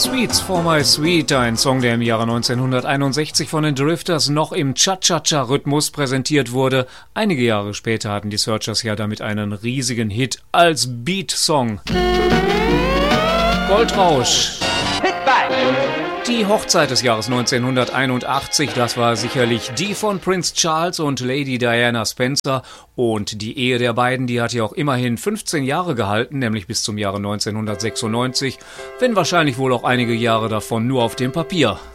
Sweets for My Sweet, ein Song, der im Jahre 1961 von den Drifters noch im Cha-Cha-Cha-Rhythmus präsentiert wurde. Einige Jahre später hatten die Searchers ja damit einen riesigen Hit als Beat-Song. Goldrausch. Die Hochzeit des Jahres 1981, das war sicherlich die von Prince Charles und Lady Diana Spencer. Und die Ehe der beiden, die hat ja auch immerhin 15 Jahre gehalten, nämlich bis zum Jahre 1996, wenn wahrscheinlich wohl auch einige Jahre davon nur auf dem Papier.